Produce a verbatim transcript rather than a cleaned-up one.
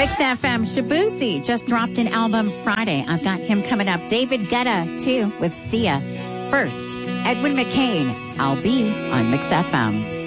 Mix F M, Shabuzi just dropped an album Friday. I've got him coming up. David Guetta, too, with Sia. First, Edwin McCain, I'll Be on Mix F M.